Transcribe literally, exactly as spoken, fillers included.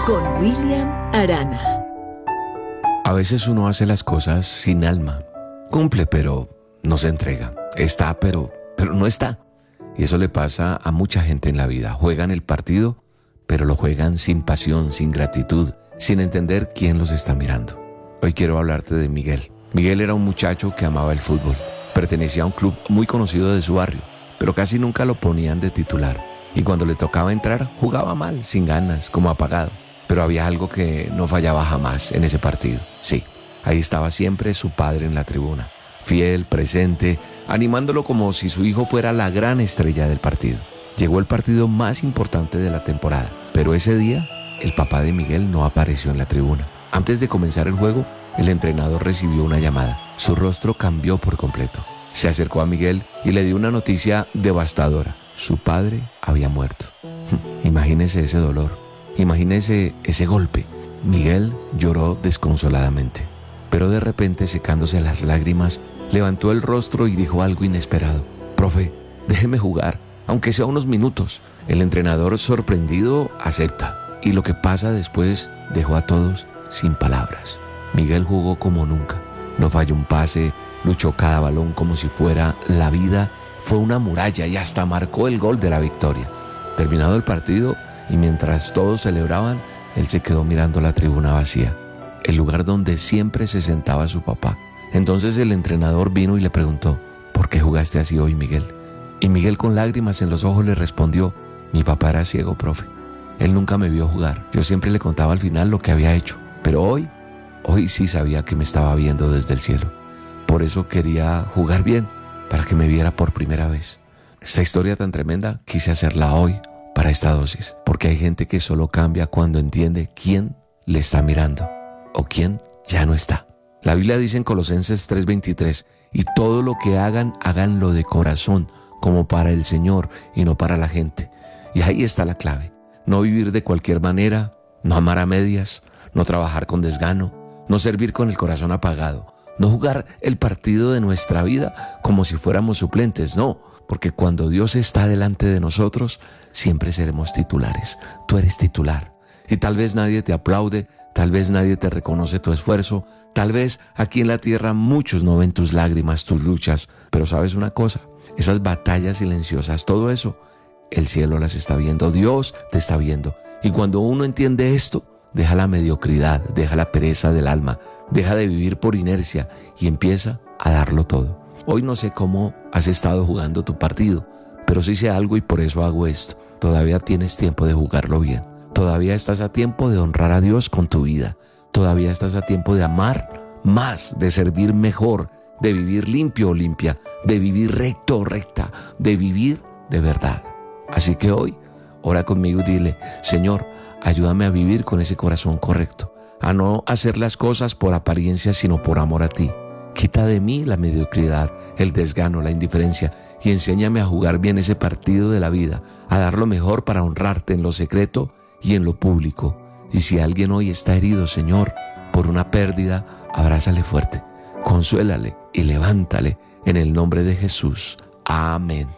con William Arana. A veces uno hace las cosas sin alma. Cumple, pero no se entrega. Está, pero, pero no está. Y eso le pasa a mucha gente en la vida. Juegan el partido, pero lo juegan sin pasión, sin gratitud, sin entender quién los está mirando. Hoy quiero hablarte de Miguel. Miguel era un muchacho que amaba el fútbol. Pertenecía a un club muy conocido de su barrio, pero casi nunca lo ponían de titular. Y cuando le tocaba entrar, jugaba mal, sin ganas, como apagado. Pero había algo que no fallaba jamás en ese partido. Sí, ahí estaba siempre su padre en la tribuna, fiel, presente, animándolo como si su hijo fuera la gran estrella del partido. Llegó el partido más importante de la temporada, pero ese día el papá de Miguel no apareció en la tribuna. Antes de comenzar el juego, el entrenador recibió una llamada. Su rostro cambió por completo. Se acercó a Miguel y le dio una noticia devastadora. Su padre había muerto. Imagínese ese dolor, imagínese ese golpe. Miguel lloró desconsoladamente, pero de repente, secándose las lágrimas, levantó el rostro y dijo algo inesperado. «Profe, déjeme jugar, aunque sea unos minutos». El entrenador, sorprendido, acepta. Y lo que pasa después dejó a todos sin palabras. Miguel jugó como nunca. No falló un pase, luchó cada balón como si fuera la vida. Fue una muralla y hasta marcó el gol de la victoria. Terminado el partido, y mientras todos celebraban, él se quedó mirando la tribuna vacía, el lugar donde siempre se sentaba su papá. Entonces el entrenador vino y le preguntó: «¿Por qué jugaste así hoy, Miguel?». Y Miguel, con lágrimas en los ojos, le respondió: «Mi papá era ciego, profe. Él nunca me vio jugar. Yo siempre le contaba al final lo que había hecho. Pero hoy, hoy sí sabía que me estaba viendo desde el cielo. Por eso quería jugar bien, para que me viera por primera vez». Esta historia tan tremenda quise hacerla hoy para esta dosis, porque hay gente que solo cambia cuando entiende quién le está mirando o quién ya no está. La Biblia dice en Colosenses tres veintitrés: «Y todo lo que hagan, háganlo de corazón, como para el Señor y no para la gente». Y ahí está la clave. No vivir de cualquier manera, no amar a medias, no trabajar con desgano, no servir con el corazón apagado, no jugar el partido de nuestra vida como si fuéramos suplentes, no, porque cuando Dios está delante de nosotros, siempre seremos titulares. Tú eres titular. Y tal vez nadie te aplaude, tal vez nadie te reconoce tu esfuerzo, tal vez aquí en la tierra muchos no ven tus lágrimas, tus luchas, pero ¿sabes una cosa? Esas batallas silenciosas, todo eso, el cielo las está viendo, Dios te está viendo. Y cuando uno entiende esto, deja la mediocridad, deja la pereza del alma, deja de vivir por inercia y empieza a darlo todo. Hoy no sé cómo has estado jugando tu partido, pero sí sé algo y por eso hago esto. Todavía tienes tiempo de jugarlo bien. Todavía estás a tiempo de honrar a Dios con tu vida. Todavía estás a tiempo de amar más, de servir mejor, de vivir limpio o limpia, de vivir recto o recta, de vivir de verdad. Así que hoy, ora conmigo y dile: «Señor, ayúdame a vivir con ese corazón correcto, a no hacer las cosas por apariencia, sino por amor a ti. Quita de mí la mediocridad, el desgano, la indiferencia, y enséñame a jugar bien ese partido de la vida, a dar lo mejor para honrarte en lo secreto y en lo público». Y si alguien hoy está herido, Señor, por una pérdida, abrázale fuerte, consuélale y levántale en el nombre de Jesús. Amén.